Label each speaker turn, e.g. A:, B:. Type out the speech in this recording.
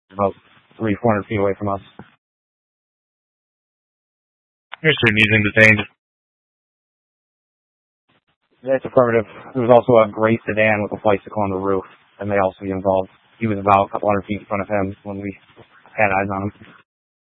A: about 300-400 feet away from us.
B: Your student using detained.
A: That's affirmative. There was also a gray sedan with a bicycle on the roof, and they also be involved. He was about a couple hundred feet in front of him when we had eyes on him.